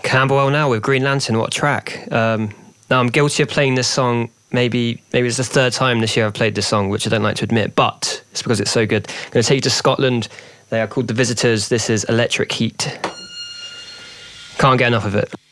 Camberwell now with Green Lantern. What a track. Now, I'm guilty of playing this song. Maybe it's the third time this year I've played this song, which I don't like to admit, but it's because it's so good. I'm going to take you to Scotland. They are called The Visitors. This is Electric Heat. Can't get enough of it.